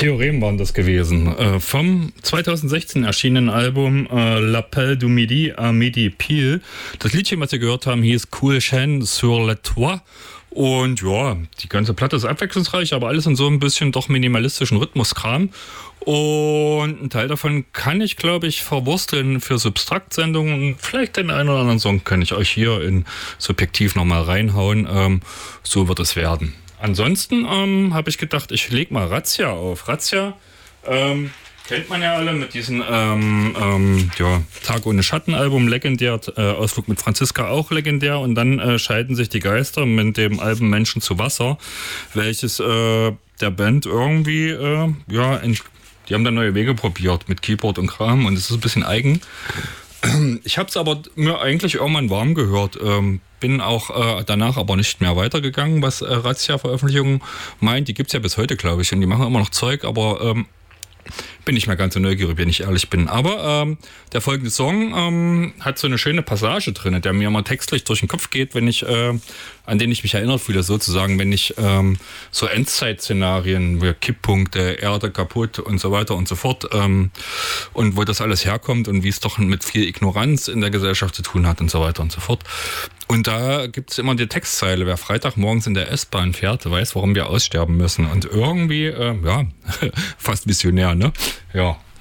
Theorem waren das gewesen. Vom 2016 erschienenen Album L'Appel du Midi à Midi Pile. Das Liedchen, was wir gehört haben, hieß Cool Chaîne sur le Toit. Und ja, die ganze Platte ist abwechslungsreich, aber alles in so ein bisschen doch minimalistischen Rhythmuskram. Und ein Teil davon kann ich, glaube ich, verwursteln für Substrakt-Sendungen. Vielleicht den einen oder anderen Song kann ich euch hier in Subjektiv nochmal reinhauen. So wird es werden. Ansonsten habe ich gedacht, ich lege mal Razzia auf. Razzia kennt man ja alle mit diesem Tag ohne Schatten-Album, legendär, Ausflug mit Franziska auch legendär, und dann scheiden sich die Geister mit dem Album Menschen zu Wasser, welches der Band irgendwie, die haben da neue Wege probiert mit Keyboard und Kram, und es ist ein bisschen eigen. Ich habe es aber mir eigentlich irgendwann warm gehört, bin auch danach aber nicht mehr weitergegangen, was Razzia-Veröffentlichungen meint. Die gibt es ja bis heute, glaube ich, und die machen immer noch Zeug, aber bin nicht mehr ganz so neugierig, wenn ich ehrlich bin. Aber der folgende Song hat so eine schöne Passage drin, der mir immer textlich durch den Kopf geht, wenn ich an den ich mich erinnert fühle, sozusagen, wenn ich so Endzeit-Szenarien, Kipppunkte, Erde kaputt und so weiter und so fort, und wo das alles herkommt und wie es doch mit viel Ignoranz in der Gesellschaft zu tun hat und so weiter und so fort. Und da gibt es immer die Textzeile: Wer Freitagmorgens in der S-Bahn fährt, weiß, warum wir aussterben müssen. Und irgendwie, fast visionär, ne? Ja.